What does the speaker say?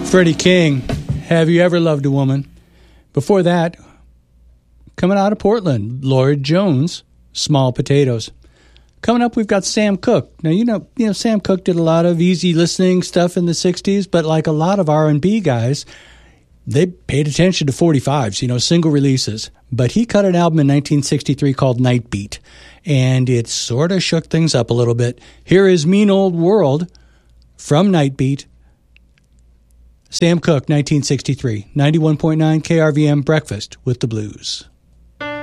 Freddie King, Have You Ever Loved a Woman? Before that, coming out of Portland, Lloyd Jones, Small Potatoes. Coming up, we've got Sam Cooke. Now, you know, Sam Cooke did a lot of easy listening stuff in the 60s, but like a lot of R&B guys, they paid attention to 45s, single releases. But he cut an album in 1963 called Night Beat, and it sort of shook things up a little bit. Here is Mean Old World from Night Beat. Sam Cooke, 1963, 91.9 KRVM Breakfast with the Blues.